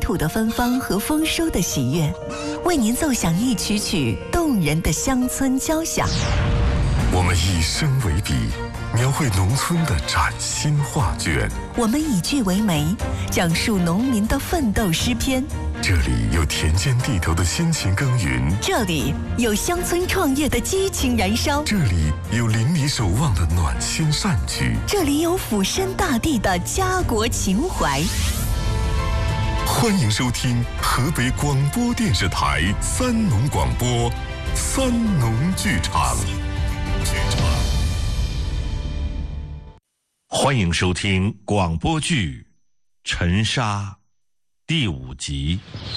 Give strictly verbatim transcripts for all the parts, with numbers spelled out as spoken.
土的芬芳和丰收的喜悦，为您奏响一曲曲动人的乡村交响。 我们以声为笔，描绘农村的崭新画卷。 我们以句为媒，讲述农民的奋斗诗篇。 这里有田间地头的辛勤耕耘， 这里有乡村创业的激情燃烧， 这里有邻里守望的暖心善举， 这里有俯身大地的家国情怀。 欢迎收听河北广播电视台三农广播三农剧场。 欢迎收听广播剧《沉沙》第五集。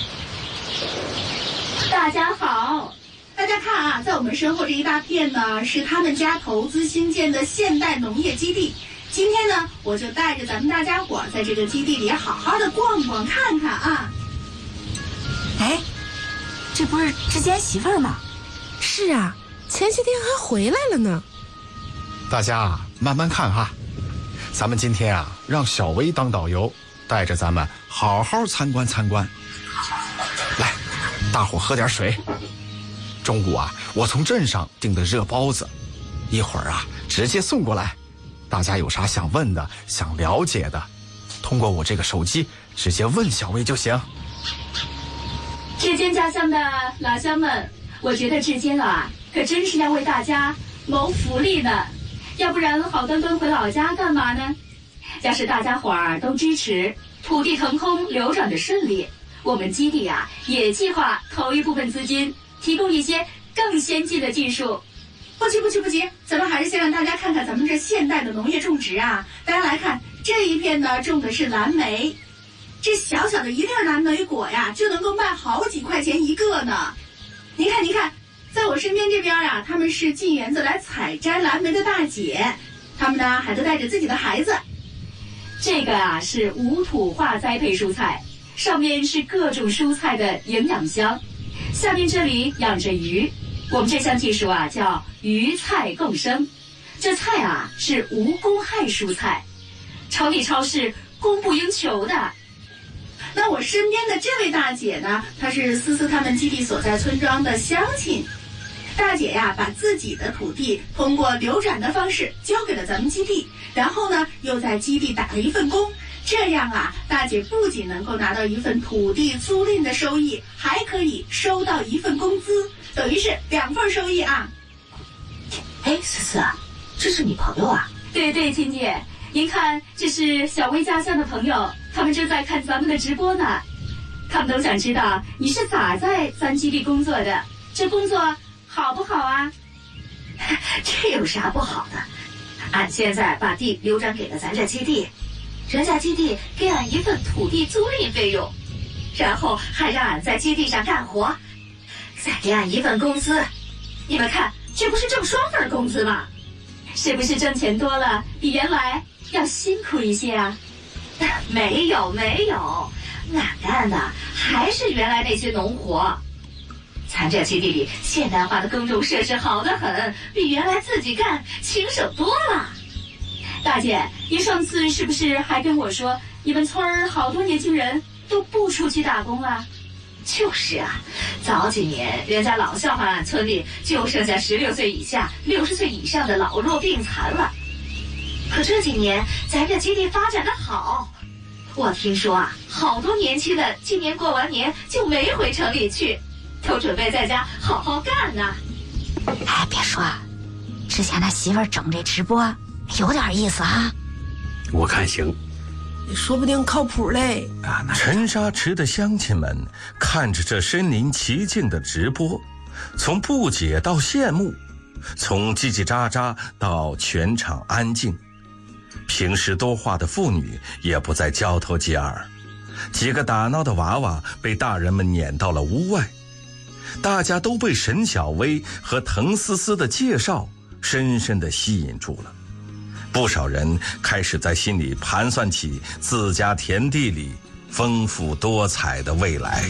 大家好，大家看啊，在我们身后这一大片呢，是他们家投资兴建的现代农业基地。今天呢，我就带着咱们大家伙儿在这个基地里好好的逛逛看看啊。 哎，这不是志坚媳妇儿吗？ 是啊，前些天还回来了呢。 大家啊，慢慢看哈。咱们今天啊，让小薇当导游，带着咱们好好参观参观。来，大伙喝点水。中午啊，我从镇上订的热包子，一会儿啊，直接送过来。大家有啥想问的、想了解的，通过我这个手机直接问小薇就行。 志坚家乡的老乡们，我觉得志坚啊，可真是要为大家谋福利呢。要不然好端端回老家干嘛呢？要是大家伙儿都支持，土地腾空流转的顺利，我们基地啊也计划投一部分资金，提供一些更先进的技术。不急不急不急，咱们还是先让大家看看咱们这现代的农业种植啊。大家来看这一片呢，种的是蓝莓，这小小的一粒蓝莓果呀，就能够卖好几块钱一个呢。您看您看，在我身边这边啊，他们是进园子来采摘蓝莓的大姐，他们呢还都带着自己的孩子。这个啊是无土化栽培蔬菜，上面是各种蔬菜的营养箱，下面这里养着鱼。我们这项技术啊叫鱼菜共生，这菜啊是无公害蔬菜，城里超市供不应求的。那我身边的这位大姐呢，她是思思他们基地所在村庄的乡亲。大姐呀，把自己的土地通过流转的方式交给了咱们基地，然后呢，又在基地打了一份工。这样啊，大姐不仅能够拿到一份土地租赁的收益，还可以收到一份工资，等于是两份收益啊。 哎，思思，这是你朋友啊？ 对对，亲姐，您看，这是小薇家乡的朋友，他们正在看咱们的直播呢。他们都想知道你是咋在咱基地工作的，这工作好不好啊？ 这有啥不好的？俺现在把地流转给了咱这基地，人家基地给俺一份土地租赁费用，然后还让俺在基地上干活，再给俺一份工资。你们看，这不是挣双份工资吗？ 是不是挣钱多了，比原来要辛苦一些啊？ 没有没有，俺干的还是原来那些农活。咱这基地里现代化的耕种设施好得很，比原来自己干轻省多了。 大姐，您上次是不是还跟我说，你们村儿好多年轻人都不出去打工了？ 就是啊，早几年人家老笑话俺村里就剩下十六岁以下、六十岁以上的老弱病残了。可这几年咱这基地发展的好，我听说啊，好多年轻的今年过完年就没回城里去，都准备在家好好干呢。 哎，别说，之前他媳妇儿整这直播有点意思啊。 我看行， 说不定靠谱嘞。 啊，那沉沙池的乡亲们看着这身临其境的直播，从不解到羡慕，从叽叽喳喳到全场安静。平时多话的妇女也不再交头接耳，几个打闹的娃娃被大人们撵到了屋外。大家都被沈小薇和滕思思的介绍深深地吸引住了。不少人开始在心里盘算起自家田地里丰富多彩的未来。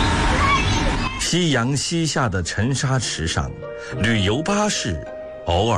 夕阳西下的沉沙池上，旅游巴士偶尔